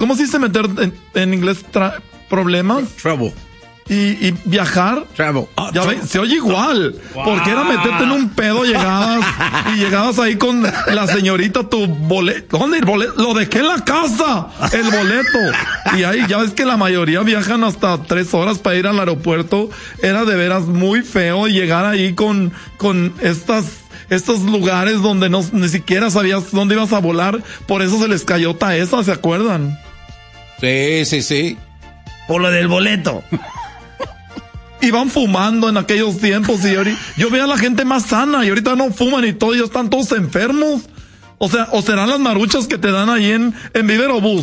¿cómo se dice meter en inglés problemas? Trouble. Y viajar, ya ves, se oye igual, porque era meterte en un pedo, llegabas ahí con la señorita, tu boleto, ¿dónde el boleto? Lo dejé en la casa, el boleto, y ahí ya ves que la mayoría viajan hasta 3 horas para ir al aeropuerto. Era de veras muy feo llegar ahí con estos lugares donde ni siquiera sabías dónde ibas a volar. Por eso se les cayó Taesa, ¿se acuerdan? Sí. Por lo del boleto. Iban fumando en aquellos tiempos y yo veía a la gente más sana y ahorita no fuman y todo, y están todos enfermos. O sea, o serán las maruchas que te dan ahí en Vivero Bus.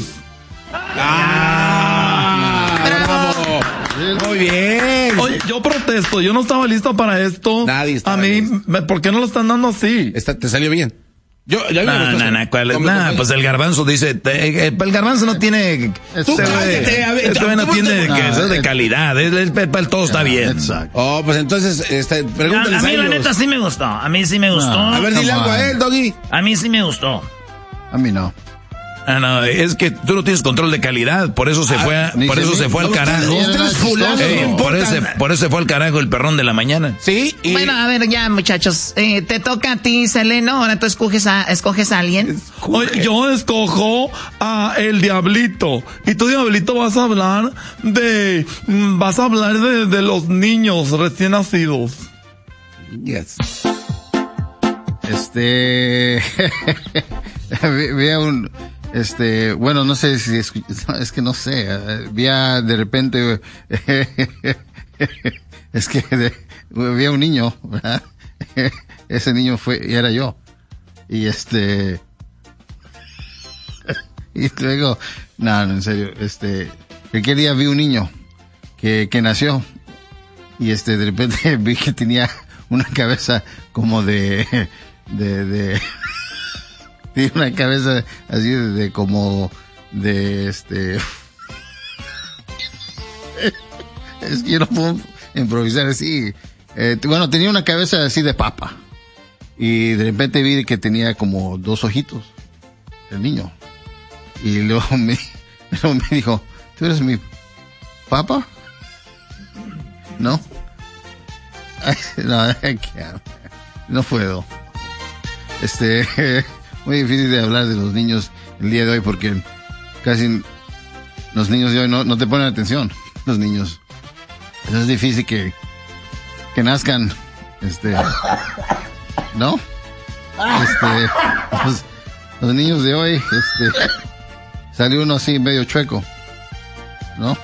¡Bravo! Muy bien. Oye, yo protesto, yo no estaba listo para esto. Nadie estaba a mí, listo. ¿por qué no lo están dando así? ¿Te salió bien? Pues el garbanzo dice, el garbanzo no tiene, no tiene que ser de calidad, todo está bien. Exacto. Pues entonces, pregúntale a mí la neta sí me gustó, a ver, dile algo a él, Doggy. A mí sí me gustó. A mí no. No, es que tú no tienes control de calidad, por eso se fue, se fue al carajo. Por eso se fue al carajo el perrón de la mañana. Sí. Bueno, a ver, ya, muchachos, te toca a ti, Seleno. Ahora tú escoges a alguien. Oye, yo escojo a el Diablito. Y tú, Diablito, vas a hablar de los niños recién nacidos. Yes. Vi a un, bueno, no sé si es que no sé, vi de repente, vi a un niño, ¿verdad? Ese niño era yo. Y y luego, no, en serio, aquel día vi un niño que nació. Y de repente vi que tenía una cabeza como tiene una cabeza así es que yo no puedo improvisar así. Bueno, tenía una cabeza así de papa. Y de repente vi que tenía como 2 ojitos, el niño. Y luego me dijo, ¿tú eres mi papa? ¿No? No puedo. Muy difícil de hablar de los niños el día de hoy porque casi los niños de hoy no te ponen atención, los niños. Eso es difícil que nazcan, ¿no? Los niños de hoy, salió uno así medio chueco, ¿no?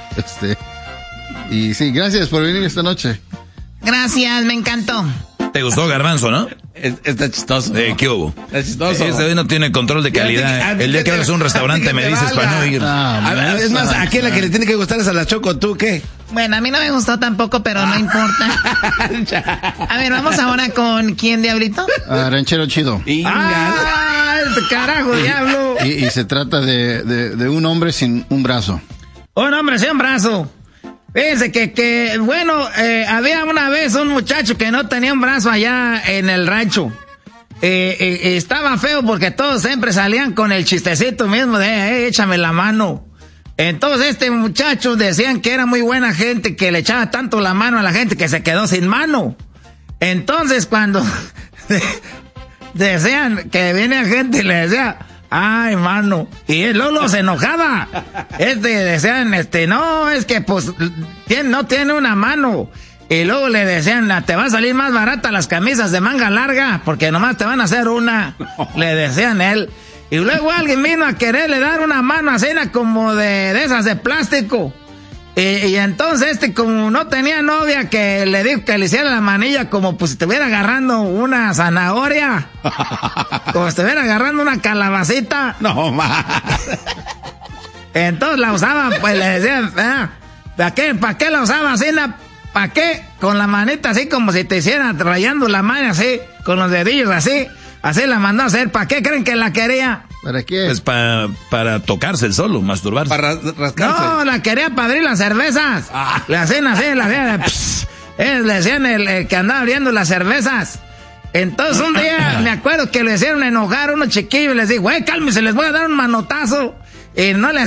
Y sí, gracias por venir esta noche. Gracias, me encantó. ¿Te gustó, Garbanzo, no? Está chistoso. ¿Qué hubo? Está chistoso. Este no tiene control de calidad. El día que abres un restaurante me dices para no ir. Es más, aquí la que le tiene que gustar es a la Choco. ¿Tú qué? Bueno, a mí no me gustó tampoco, pero no importa. A ver, vamos ahora con ¿quién, Diablito? Ranchero Chido. Carajo, diablo. Y se trata de un hombre sin un brazo. Un hombre sin un brazo. Fíjense que bueno, había una vez un muchacho que no tenía un brazo allá en el rancho. Estaba feo porque todos siempre salían con el chistecito mismo de, échame la mano. Entonces este muchacho decían que era muy buena gente, que le echaba tanto la mano a la gente que se quedó sin mano. Entonces cuando decían que viene gente y le decía, ay, mano, y el Lolo se enojaba. Decían, no, es que pues no tiene una mano. Y luego le decían, te va a salir más barata las camisas de manga larga, porque nomás te van a hacer una. Le decían él. Y luego alguien vino a quererle dar una mano así, como de esas de plástico. Y entonces como no tenía novia, que le dijo que le hiciera la manilla como pues si estuviera agarrando una zanahoria. Como si estuviera agarrando una calabacita. No más. Entonces la usaba, pues le decían, ¿para qué la usaba así? ¿Para qué? Con la manita así como si te hicieran rayando la mano así, con los dedillos así. Así la mandó a hacer. ¿Para qué creen que la quería? ¿Para qué? Pues para tocarse el solo, masturbarse. Para rascarse. No, la quería para abrir las cervezas. Le hacían así, le decían el que andaba abriendo las cervezas. Entonces un día me acuerdo que le hicieron enojar a unos chiquillos y les digo, cálmense, les voy a dar un manotazo. Y no le